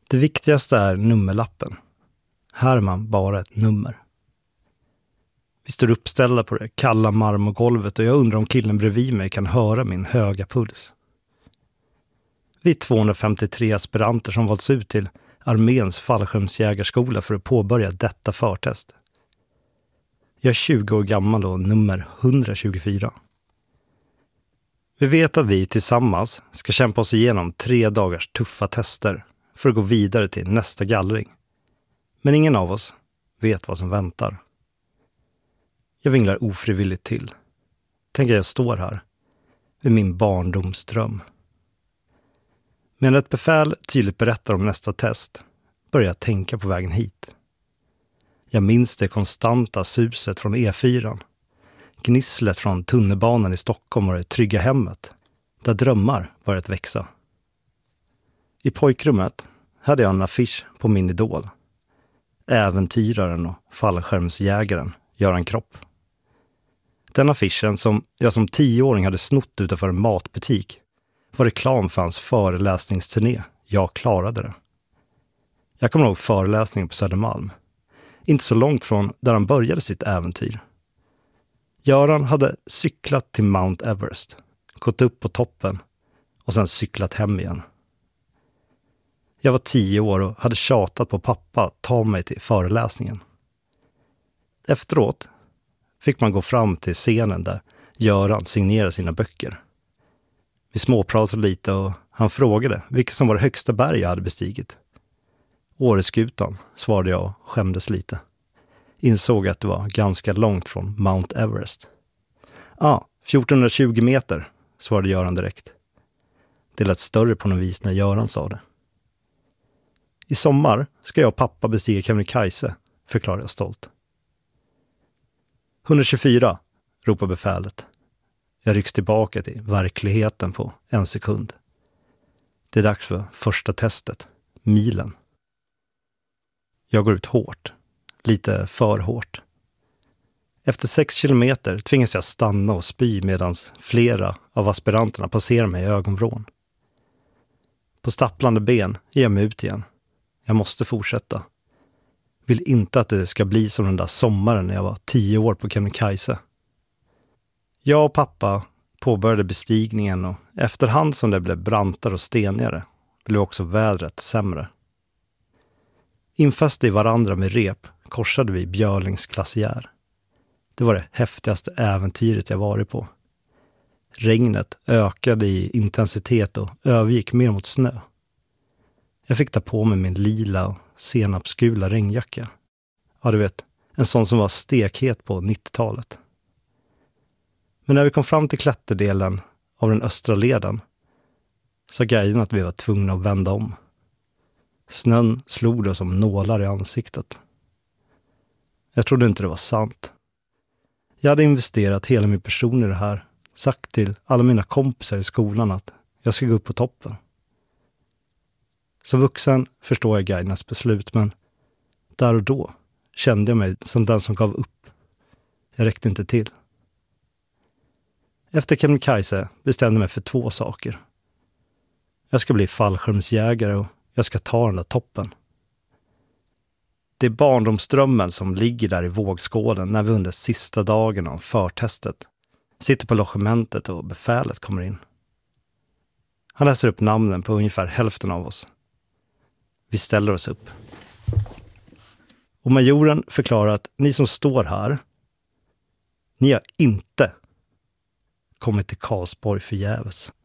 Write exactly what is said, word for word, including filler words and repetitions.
Det viktigaste är nummerlappen. Här är man bara ett nummer. Vi står uppställda på det kalla marmorgolvet och jag undrar om killen bredvid mig kan höra min höga puls. Vi är tvåhundrafemtiotre aspiranter som valts ut till arméns fallskärmsjägarskola för att påbörja detta förtest. Jag är tjugo år gammal och nummer etthundratjugofyra. Vi vet att vi tillsammans ska kämpa oss igenom tre dagars tuffa tester för att gå vidare till nästa gallring. Men ingen av oss vet vad som väntar. Jag vinglar ofrivilligt till. Tänk att jag står här vid min barndomsdröm. Men ett befäl tydligt berättar om nästa test börjar jag tänka på vägen hit. Jag minns det konstanta suset från E fyra, gnisslet från tunnelbanan i Stockholm och det trygga hemmet, där drömmar börjat växa. I pojkrummet hade jag en affisch på min idol, äventyraren och fallskärmsjägaren Göran Kropp. Den affischen som jag som tioåring hade snott utanför en matbutik var reklam för hans föreläsningsturné. Jag klarade det. Jag kommer ihåg föreläsningen på Södermalm. Inte så långt från där han började sitt äventyr. Göran hade cyklat till Mount Everest, gått upp på toppen och sen cyklat hem igen. Jag var tio år och hade tjatat på pappa att ta mig till föreläsningen. Efteråt fick man gå fram till scenen där Göran signerade sina böcker. Vi småpratade lite och han frågade vilket som var det högsta berg jag hade bestigit. Åreskutan, svarade jag och skämdes lite. Insåg att det var ganska långt från Mount Everest. Ja, ah, fjortonhundratjugo meter, svarade Göran direkt. Det lät större på något vis när Göran sa det. I sommar ska jag och pappa bestiga Kebnekaise, förklarade jag stolt. etthundratjugofyra, ropar befälet. Jag rycks tillbaka till verkligheten på en sekund. Det är dags för första testet, milen. Jag går ut hårt, lite för hårt. Efter sex kilometer tvingas jag stanna och spy medan flera av aspiranterna passerar mig i ögonvrån. På stapplande ben ger jag mig ut igen. Jag måste fortsätta. Vill inte att det ska bli som den där sommaren när jag var tio år på Kebnekaise. Jag och pappa påbörjade bestigningen och efterhand som det blev brantare och stenigare blev också vädret sämre. Infäst i varandra med rep korsade vi Björlings glaciär. Det var det häftigaste äventyret jag varit på. Regnet ökade i intensitet och övergick mer mot snö. Jag fick ta på mig min lila och senapsgula regnjacka. Ja, du vet, en sån som var stekhet på nittiotalet. Men när vi kom fram till klätterdelen av den östra leden sa guiden att vi var tvungna att vända om. Snön slog det som nålar i ansiktet. Jag trodde inte det var sant. Jag hade investerat hela min person i det här. Sagt till alla mina kompisar i skolan att jag ska gå upp på toppen. Som vuxen förstår jag guidernas beslut, men där och då kände jag mig som den som gav upp. Jag räckte inte till. Efter Kebnekaise bestämde jag mig för två saker. Jag ska bli fallskärmsjägare och jag ska ta den där toppen. Det är barndomsdrömmen som ligger där i vågskålen när vi under sista dagen av förtestet sitter på logementet och befälet kommer in. Han läser upp namnen på ungefär hälften av oss. Vi ställer oss upp. Och majoren förklarar att ni som står här, ni har inte kommit till Karlsborg förgäves.